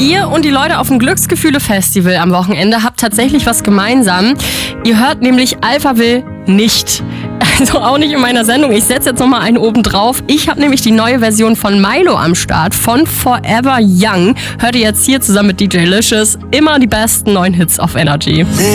Ihr und die Leute auf dem Glücksgefühle-Festival am Wochenende habt tatsächlich was gemeinsam. Ihr hört nämlich Alphaville nicht. Also auch nicht in meiner Sendung. Ich setze jetzt nochmal einen oben drauf. Ich habe nämlich die neue Version von Milo am Start, von Forever Young. Hört ihr jetzt hier zusammen mit DJ Licious immer die besten neuen Hits auf Energy.